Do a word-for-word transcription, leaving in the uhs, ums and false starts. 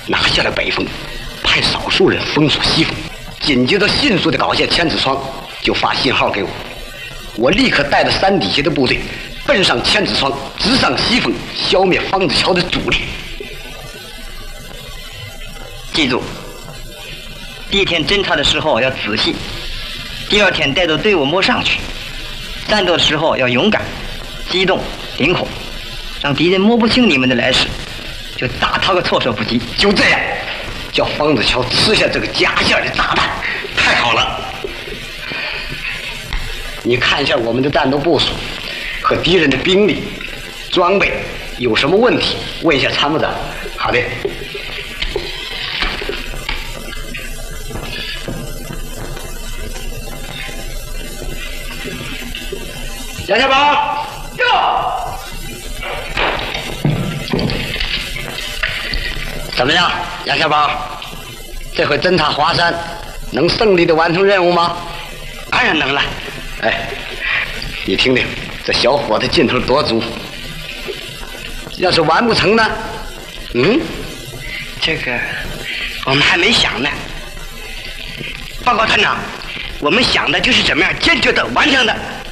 拿下了北峰，派少数人封锁西峰，紧接着迅速的搞下千子窗，就发信号给我。我立刻带着山底下的部队奔上千子窗，直上西峰，消灭方子桥的主力。 记住，第一天侦察的时候要仔细，第二天带着队伍摸上去。战斗的时候要勇敢、机动、灵活，让敌人摸不清你们的来势，就打他个措手不及。 就这样，叫方子桥吃下这个假线的炸弹。太好了！你看一下我们的战斗部署和敌人的兵力、装备有什么问题？问一下参谋长。好的。杨小宝， 哟， 怎么样，杨小宝？这回侦察华山，能胜利的完成任务吗？ 当然能了。 哎，你听听，这小伙子劲头多足。要是完不成呢？嗯， 这个我们还没想呢。报告团长，我们想的就是怎么样坚决的完成的。